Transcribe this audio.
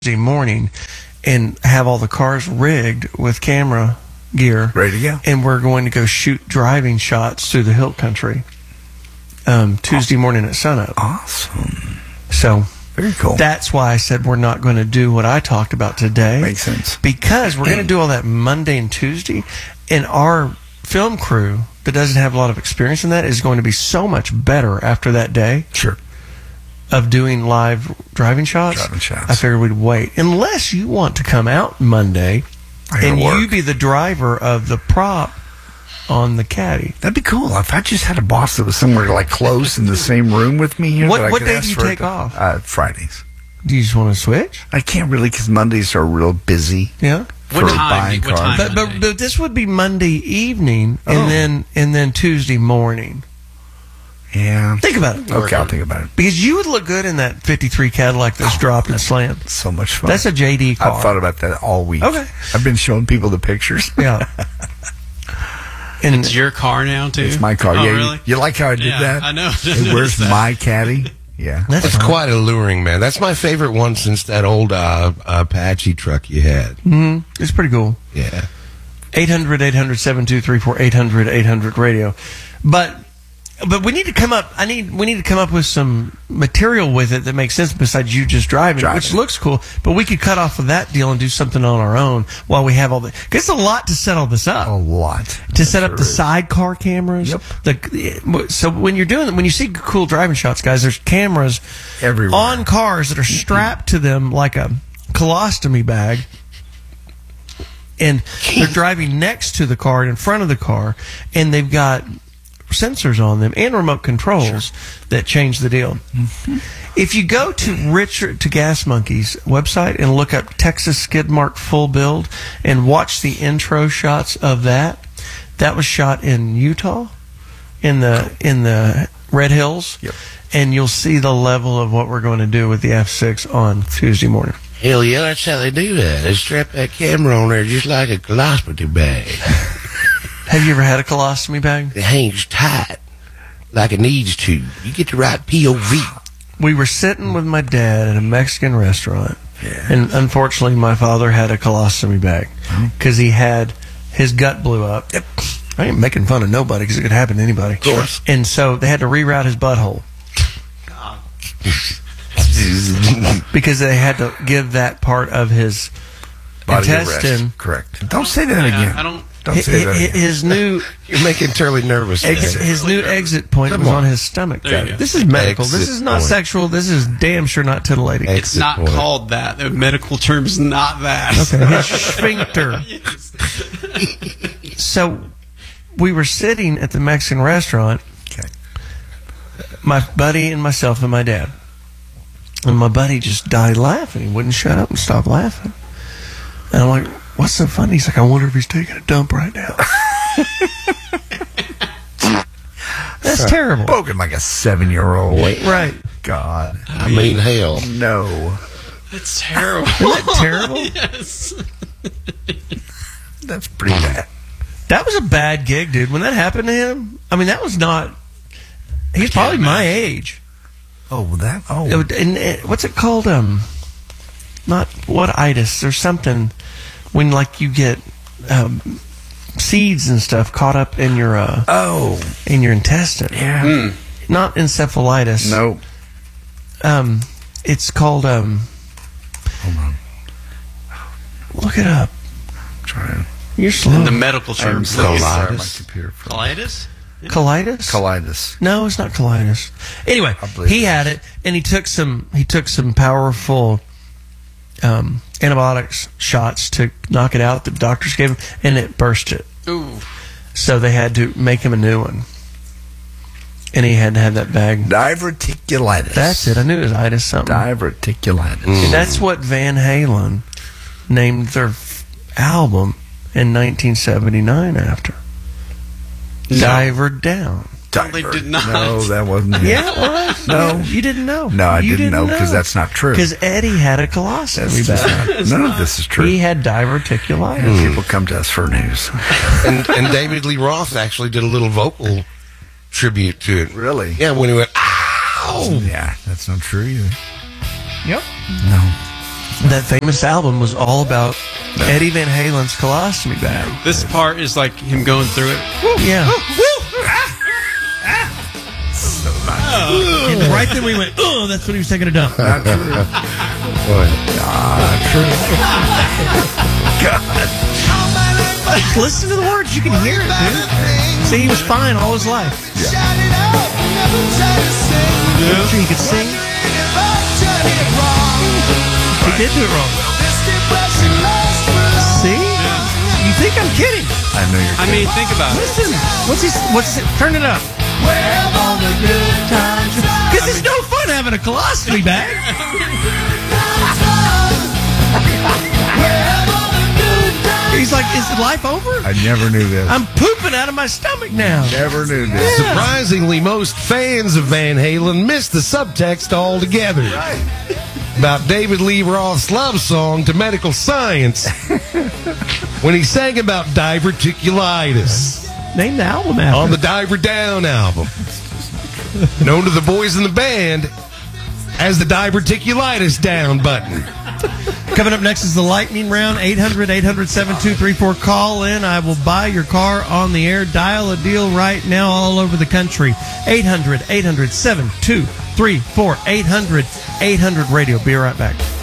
morning and have all the cars rigged with camera gear. Ready to go. And we're going to go shoot driving shots through the hill country Tuesday morning at sunup. Awesome. So very cool. That's why I said we're not going to do what I talked about today. Makes sense. Because we're going to do all that Monday and Tuesday, and our film crew that doesn't have a lot of experience in that is going to be so much better after that day. Sure. Of doing live driving shots. I figured we'd wait. Unless you want to come out Monday and you be the driver of the prop on the caddy. That'd be cool. If I just had a boss that was somewhere like close in the same room with me here. What day do you take off? Fridays. Do you just want to switch? I can't really because Mondays are real busy. Yeah. What time? But this would be Monday evening and then Tuesday morning. Yeah. Think about it. Okay, I'll think about it. Because you would look good in that 53 Cadillac that's dropped and slammed. So much fun. That's a JD car. I've thought about that all week. Okay. I've been showing people the pictures. Yeah. And it's your car now, too? It's my car. Oh, yeah, really? You like how I did that? I know. Where's my caddy? Yeah. That's quite alluring, man. That's my favorite one since that old Apache truck you had. Mm-hmm. It's pretty cool. Yeah. 800-800-7234, 800-800-radio. But we need to come up. We need to come up with some material with it that makes sense besides you just driving. Which looks cool. But we could cut off of that deal and do something on our own while we have all the. Because it's a lot to set all this up. A lot to set up the sidecar cameras. Yep. So when you see cool driving shots, guys, there's cameras everywhere on cars that are strapped to them like a colostomy bag. And they're driving next to the car and in front of the car, and they've got sensors on them and remote controls that change the deal. Mm-hmm. If you go to Gas Monkey's website and look up Texas Skid Mark full build and watch the intro shots of that was shot in Utah in the Red Hills. Yep. And you'll see the level of what we're going to do with the F6 on Tuesday morning. Hell yeah, that's how they do that. They strap that camera on there just like a colostomy bag. Have you ever had a colostomy bag? It hangs tight like it needs to. You get the right POV. We were sitting with my dad at a Mexican restaurant, and unfortunately my father had a colostomy bag because his gut blew up. Yep. I ain't making fun of nobody because it could happen to anybody. Of course. And so they had to reroute his butthole. Because they had to give that part of his body intestine. Rest. Correct. Don't say that again. Don't say that again. His new You're making Turley nervous. His new exit point was on his stomach. This is medical. This is not sexual. This is damn sure not titillating. It's not called that. The medical term is not that. Okay. His sphincter. So we were sitting at the Mexican restaurant. Okay. My buddy and myself and my dad. And my buddy just died laughing. He wouldn't shut up and stop laughing. And I'm like, what's so funny? He's like, I wonder if he's taking a dump right now. That's terrible. Spoken like a 7-year-old. Right. God. I mean, hell. No. That's terrible. Isn't that terrible? Yes. That's pretty bad. That was a bad gig, dude. When that happened to him, I mean, that was not... He's probably my age. Oh, that... Oh. And what's it called? Not what itis. There's something when like you get seeds and stuff caught up in your in your intestine. Yeah. Not encephalitis. No. It's called Hold on. Look it up. I'm trying. You're slow. The medical term. Colitis. Colitis? Colitis? Colitis. No, it's not colitis. Anyway, he had it, and he took some powerful antibiotics shots to knock it out that the doctors gave him, and it burst it. Ooh. So they had to make him a new one. And he had to have that bag. Diverticulitis. That's it. I knew it was itis something. Diverticulitis. And that's what Van Halen named their album in 1979 after. Diver Down. No, they did not. No, that wasn't it. Yeah, it was. No. You didn't know. No, I didn't know because that's not true. Because Eddie had a colostomy bag. None of this is true. He had diverticulitis. People come to us for news. and David Lee Roth actually did a little vocal tribute to it. Really? Yeah, when he went, ow! Yeah, that's not true either. Yep. No. That famous album was all about Eddie Van Halen's colostomy bag. This part is like him going through it. Yeah. And right then we went, oh, that's when he was taking a dump. Not true. Not true. Listen to the words. You can hear it, dude. See, he was fine all his life. Yeah. I'm sure he could sing. He did do it wrong. See? You think I'm kidding? I know you're I mean, think about it. Listen. What's it? Turn it up. Because it's no fun having a colostomy bag. He's like, is life over? I never knew this. I'm pooping out of my stomach now. Never knew this. Surprisingly, most fans of Van Halen missed the subtext altogether. About David Lee Roth's love song to medical science when he sang about diverticulitis Name the album after. on the Diver Down album, known to the boys in the band as the diverticulitis down button. Coming up next is the lightning round. 800-800-7234. Call in. I will buy your car on the air. Dial a deal right now all over the country. 800-800-7234. 800-800-radio. Be right back.